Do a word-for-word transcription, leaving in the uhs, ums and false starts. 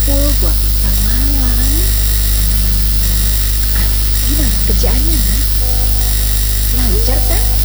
kumpul buat makan malam. Ah, gimana kerjaannya, Nak? Lancar kan?